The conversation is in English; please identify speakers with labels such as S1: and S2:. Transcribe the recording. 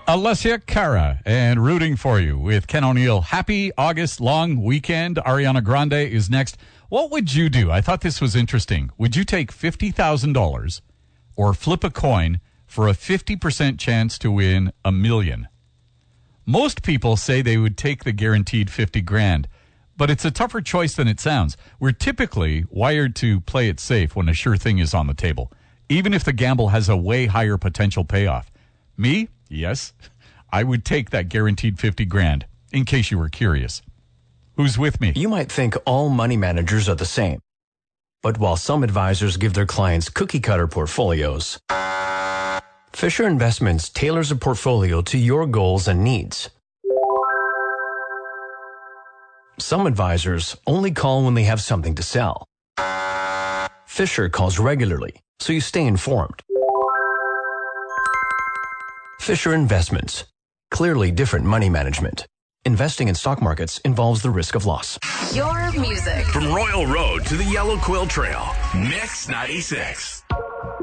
S1: Alessia Cara and Rooting for You with Ken O'Neill. Happy August long weekend. Ariana Grande is next. What would you do? I thought this was interesting. Would you take $50,000 or flip a coin for a 50% chance to win $1 million? Most people say they would take the guaranteed 50 grand, but it's a tougher choice than it sounds. We're typically wired to play it safe when a sure thing is on the table, even if the gamble has a way higher potential payoff. Me? Yes, I would take that guaranteed 50 grand, in case you were curious. Who's with me?
S2: You might think all money managers are the same. But while some advisors give their clients cookie-cutter portfolios, Fisher Investments tailors a portfolio to your goals and needs. Some advisors only call when they have something to sell. Fisher calls regularly, so you stay informed. Fisher Investments. Clearly different money management. Investing in stock markets involves the risk of loss.
S3: Your music.
S4: From Royal Road to the Yellow Quill Trail. Mix 96.